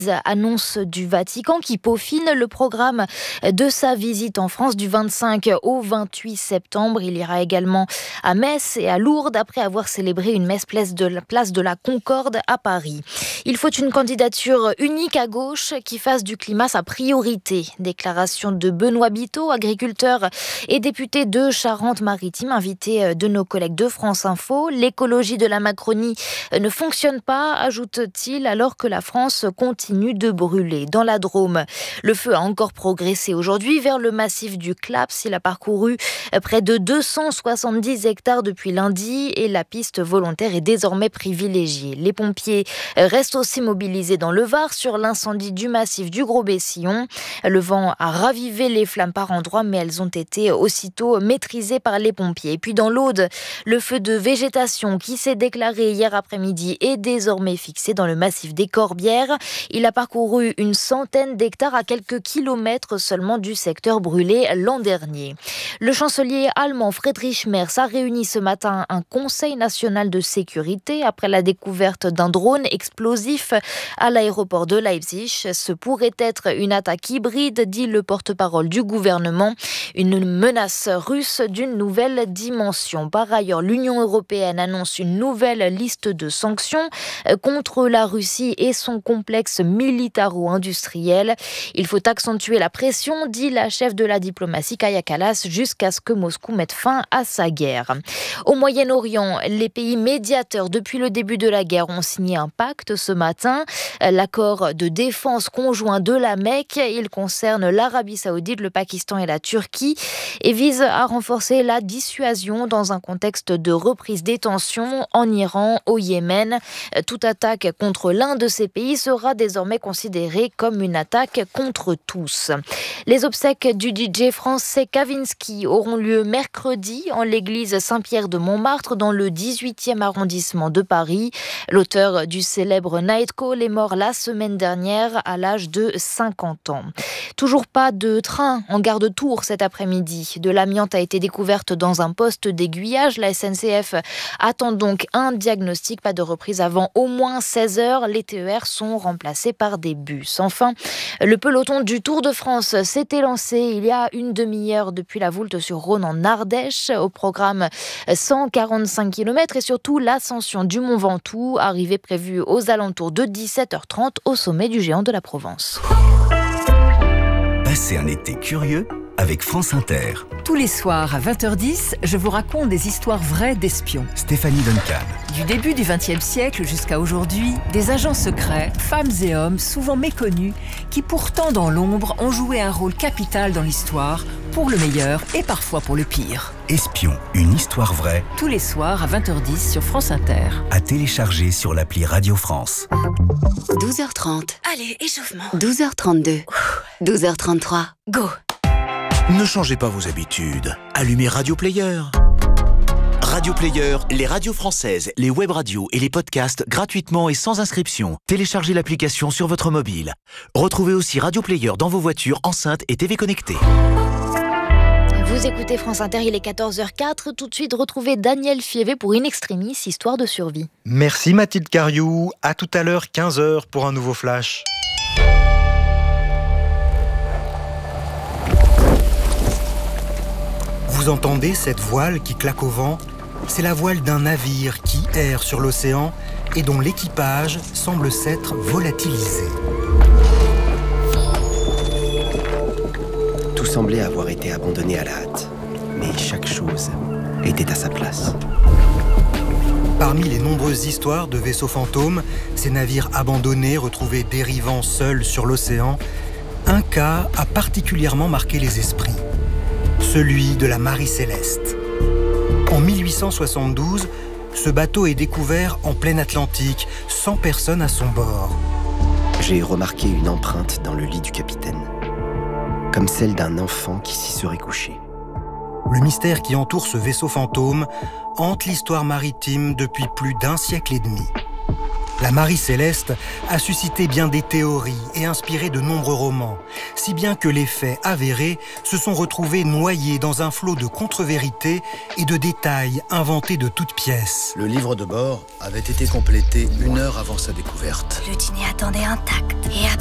Annonce du Vatican qui peaufine le programme de sa visite en France du 25 au 28 septembre. Il ira également à Metz et à Lourdes après avoir célébré une messe place de la Concorde à Paris. Il faut une candidature unique à gauche qui fasse du climat sa priorité. Déclaration de Benoît Biteau, agriculteur et député de Charente-Maritime, invité de nos collègues de France Info. L'écologie de la Macronie ne fonctionne pas, ajoute-t-il, alors que la France continue de brûler. Dans la Drôme, le feu a encore progressé aujourd'hui vers le massif du Claps. Il a parcouru près de 270 hectares depuis lundi et la piste volontaire est désormais privilégiée. Les pompiers restent aussi mobilisés dans le Var sur l'incendie du massif du Gros-Bessillon. Le vent a ravivé les flammes par endroits, mais elles ont été aussitôt maîtrisées par les pompiers. Et puis dans l'Aude, le feu de végétation qui s'est déclaré hier après-midi est désormais fixé dans le massif des Corbières. Il a parcouru une centaine d'hectares à quelques kilomètres seulement du secteur brûlé l'an dernier. Le chancelier allemand Friedrich Merz a réuni ce matin un conseil national de sécurité après la découverte d'un drone explosif à l'aéroport de Leipzig. Ce pourrait être une attaque hybride, dit le porte-parole du gouvernement, une menace russe d'une nouvelle dimension. Par ailleurs, l'Union européenne annonce une nouvelle liste de sanctions contre la Russie et son complexe militaro-industriel. Il faut accentuer la pression, dit la chef de la diplomatie Kaja Kallas, jusqu'à ce que Moscou mette fin à sa guerre. Au Moyen-Orient, les pays médiateurs depuis le début de la guerre ont signé un pacte ce matin. L'accord de défense conjoint de la Mecque, il concerne l'Arabie Saoudite, le Pakistan et la Turquie et vise à renforcer la dissuasion dans un contexte de reprise des tensions en Iran, au Yémen. Toute attaque contre l'un de ces pays sera désormais considérée comme une attaque contre tous. Les obsèques du DJ français Kavinsky auront lieu mercredi en l'église Saint-Pierre de Montmartre dans le 18e arrondissement de Paris. L'auteur du célèbre Night Call est mort la semaine dernière à l'âge de 50 ans. Toujours pas de train en gare de Tours cet après-midi. De l'amiante a été découverte dans un poste d'aiguillage. La SNCF attend donc un diagnostic. Pas de reprise avant au moins 16 heures. Les TER sont remplacés par des bus. Enfin, le peloton du Tour de France s'était lancé il y a une demi-heure depuis la Voulte-sur-Rhône en Ardèche. Au programme 145 km et surtout l'ascension du Mont Ventoux, arrivée prévue aux alentours de 17h30 au sommet du géant de la Provence. Passez un été curieux avec France Inter. Tous les soirs à 20h10, je vous raconte des histoires vraies d'espions. Stéphanie Duncan. Du début du XXe siècle jusqu'à aujourd'hui, des agents secrets, femmes et hommes souvent méconnus, qui pourtant dans l'ombre ont joué un rôle capital dans l'histoire, pour le meilleur et parfois pour le pire. Espion, une histoire vraie. Tous les soirs à 20h10 sur France Inter. À télécharger sur l'appli Radio France. 12h30. Allez, échauffement. 12h32. 12h33. Go. Ne changez pas vos habitudes. Allumez Radio Player. Radio Player, les radios françaises, les web radios et les podcasts gratuitement et sans inscription. Téléchargez l'application sur votre mobile. Retrouvez aussi Radio Player dans vos voitures, enceintes et TV connectées. Vous écoutez France Inter, il est 14h04. Tout de suite, retrouvez Daniel Fievé pour In Extremis, histoire de survie. Merci Mathilde Cariou. À tout à l'heure, 15h pour un nouveau flash. Vous entendez cette voile qui claque au vent ? C'est la voile d'un navire qui erre sur l'océan et dont l'équipage semble s'être volatilisé. Tout semblait avoir été abandonné à la hâte, mais chaque chose était à sa place. Parmi les nombreuses histoires de vaisseaux fantômes, ces navires abandonnés retrouvés dérivant seuls sur l'océan, un cas a particulièrement marqué les esprits. Celui de la Marie Céleste. En 1872, ce bateau est découvert en plein Atlantique, sans personne à son bord. J'ai remarqué une empreinte dans le lit du capitaine, comme celle d'un enfant qui s'y serait couché. Le mystère qui entoure ce vaisseau fantôme hante l'histoire maritime depuis plus d'un siècle et demi. La Marie Céleste a suscité bien des théories et inspiré de nombreux romans, si bien que les faits avérés se sont retrouvés noyés dans un flot de contre-vérités et de détails inventés de toutes pièces. Le livre de bord avait été complété 1 heure avant sa découverte. Le dîner attendait intact et